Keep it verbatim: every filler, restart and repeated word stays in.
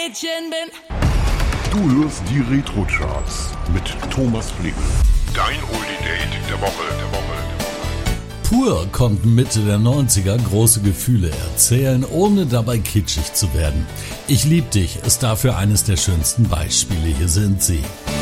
Mädchen bin. Du hörst die Retro-Charts mit Thomas Flegel. Dein Oldie Date der Woche, der Woche, der Woche. Pur konnte Mitte der neunziger große Gefühle erzählen, ohne dabei kitschig zu werden. Ich lieb dich ist dafür eines der schönsten Beispiele. Hier sind sie.